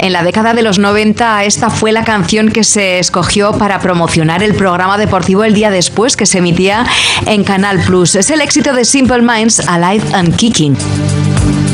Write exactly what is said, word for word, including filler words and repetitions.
En la década de los noventa, esta fue la canción que se escogió para promocionar el programa deportivo El Día Después, que se emitía en Canal Plus. Es el éxito de Simple Minds, Alive and Kicking.